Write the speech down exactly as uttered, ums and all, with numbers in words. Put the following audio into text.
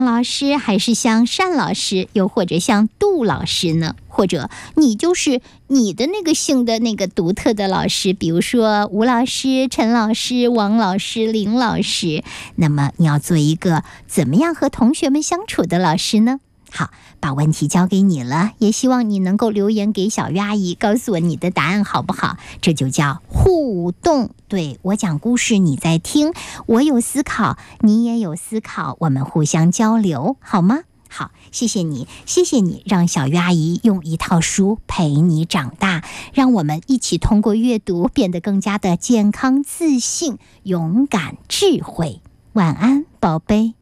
老师，还是像单老师，又或者像杜老师呢？或者你就是你的那个姓的那个独特的老师，比如说吴老师、陈老师、王老师、林老师。那么你要做一个怎么样和同学们相处的老师呢？好，把问题交给你了，也希望你能够留言给小鱼阿姨，告诉我你的答案好不好？这就叫互动。对，我讲故事你在听，我有思考，你也有思考，我们互相交流，好吗？好，谢谢你，谢谢你让小鱼阿姨用一套书陪你长大，让我们一起通过阅读变得更加的健康、自信、勇敢、智慧。晚安，宝贝。